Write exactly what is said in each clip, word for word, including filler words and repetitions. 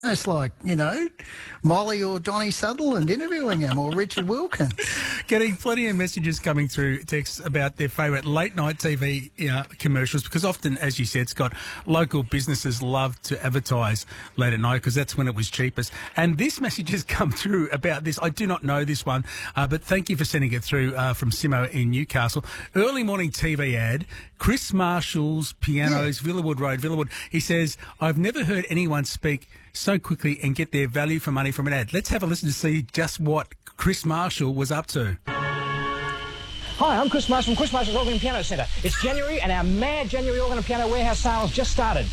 It's like, you know, Molly or Donnie Sutherland interviewing him, or Richard Wilkins. Getting plenty of messages coming through texts about their favourite late night T V you know, commercials, because often, as you said, Scott, local businesses love to advertise late at night because that's when it was cheapest. And this message has come through about this. I do not know this one, uh, but thank you for sending it through uh, from Simo in Newcastle. Early morning T V ad, Chris Marshall's Pianos, yeah. Villawood Road, Villawood. He says, I've never heard anyone speak so quickly and get their value for money from an ad. Let's have a listen to see just what Chris Marshall was up to. Hi, I'm Chris Marshall from Chris Marshall's Organ and Piano Centre. It's January and our mad January organ and piano warehouse sales just started.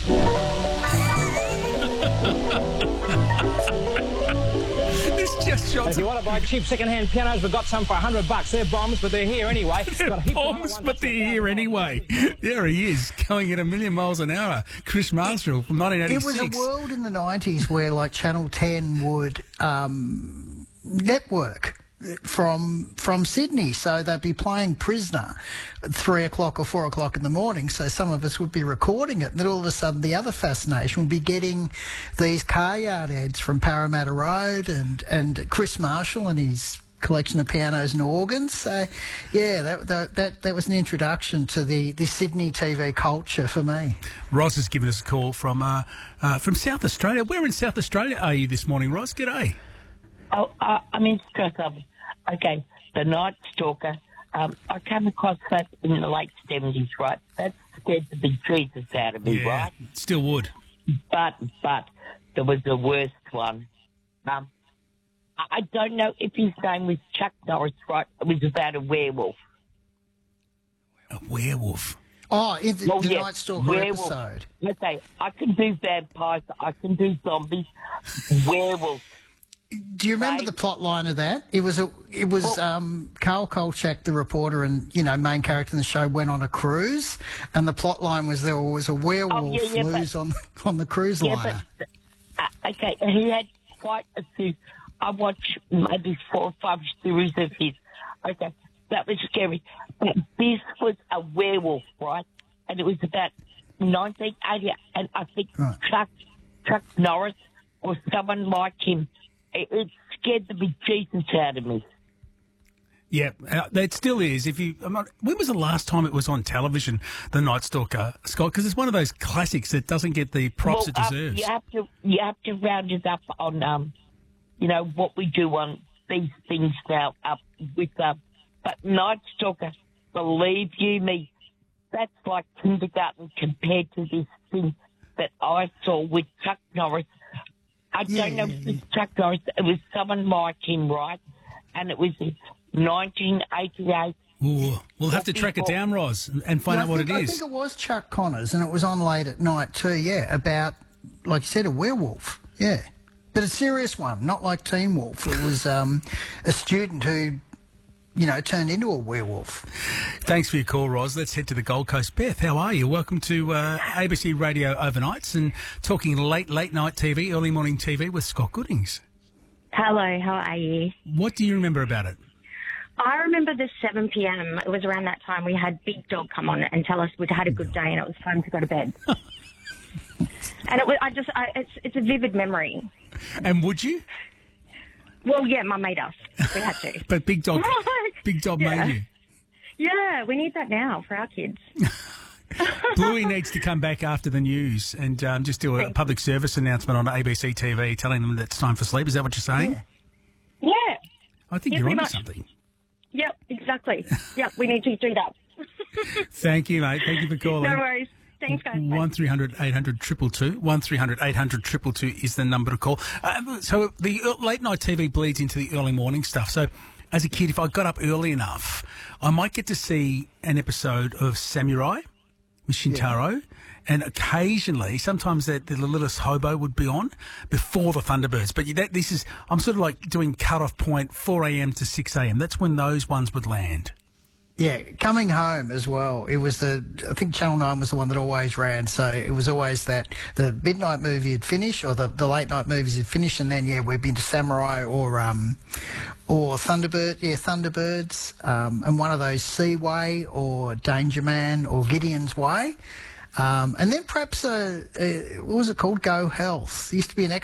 This just shot. If you want to buy cheap second-hand pianos, we've got some for a hundred bucks. They're bombs, but they're here anyway. They're bombs, but they're here anyway. There he is, going at a million miles an hour. Chris Marshall from nineteen eighty-six. It was a world in the nineties where, like, Channel ten would um, network from from Sydney, so they'd be playing Prisoner at three o'clock or four o'clock in the morning, so some of us would be recording it, and then all of a sudden the other fascination would be getting these car yard ads from Parramatta Road and, and Chris Marshall and his collection of pianos and organs. So yeah, that that that, that was an introduction to the, the Sydney T V culture for me. Ros has given us a call from uh, uh, from South Australia. Where in South Australia are you this morning, Ros? G'day. Oh, uh, I'm in Strathclyde. Okay, The Night Stalker. Um, I came across that in the late seventies, right? That scared the big Jesus out of me, yeah, right? Still would. But, but, there was the worst one. Um, I, I don't know if his name was Chuck Norris, right? It was about a werewolf. A werewolf? Oh, in the, well, the yeah, Night Stalker werewolf. episode. Okay, I can do vampires, I can do zombies, werewolves. Do you remember Right. the plot line of that? It was a, it was Well- um, Carl Kolchak, the reporter and, you know, main character in the show, went on a cruise, and the plot line was there was a werewolf Oh, yeah, yeah, loose but- on on the cruise Yeah, liner. but, uh, okay, he had quite a few. I watched maybe four or five series of his. Okay, that was scary. But this was a werewolf, right? And it was about nineteen eighty, and I think Right. Chuck, Chuck Norris or someone like him, it, it scared the bejesus out of me. Yeah, uh, it still is. If you, I'm not, when was the last time it was on television, The Night Stalker, Scott? Because it's one of those classics that doesn't get the props well, it um, deserves. you have to, you have to round it up on, um, you know, what we do on these things now. Up with, um, but Night Stalker, believe you me, that's like kindergarten compared to this thing that I saw with Chuck Norris. I Yeah, don't know yeah, if it was Chuck Norris. It was someone like him, right? And it was in nineteen eighty-eight. Ooh, we'll have to track it down, Ros, and- and find Yeah, out I what think, it I is. think it was Chuck Connors, and it was on late at night too, yeah, about, like you said, a werewolf, yeah. But a serious one, not like Teen Wolf. It was um, a student who, you know, turned into a werewolf. Thanks for your call, Ros. Let's head to the Gold Coast. Beth, how are you? Welcome to uh, A B C Radio Overnights and talking late, late night T V, early morning T V with Scott Goodings. Hello, how are you? What do you remember about it? I remember the seven p.m. It was around that time we had Big Dog come on and tell us we'd had a good day and it was time to go to bed. And it was, I just, I, it's, it's a vivid memory. And would you? Well, yeah, Mum made us. We had to. But Big Dog, Big Dog Yeah. made you. Yeah, we need that now for our kids. Bluey needs to come back after the news and um, just do a public service announcement on A B C T V telling them that it's time for sleep. Is that what you're saying? Yeah. I think Yeah, you're pretty onto much. something. Yep, exactly. Yep, we need to do that. Thank you, mate. Thank you for calling. No worries. Thanks, guys. Bye. One three hundred eight hundred triple two. One three hundred eight hundred triple two is the number to call. Uh, so the uh, late night T V bleeds into the early morning stuff. So as a kid, if I got up early enough, I might get to see an episode of Samurai with Shintaro. And occasionally, sometimes the, the littlest hobo would be on before the Thunderbirds. But that, this is, I'm sort of like doing cut-off point four a.m. to six a.m. That's when those ones would land. Yeah, coming home as well. It was the, I think Channel nine was the one that always ran. So it was always that the midnight movie would finish or the, the late night movies would finish. And then, yeah, we'd be into Samurai or um, or Thunderbird, yeah, Thunderbirds. Um, and one of those Seaway or Danger Man or Gideon's Way. Um, and then perhaps, a, a, what was it called? Go Health. There used to be an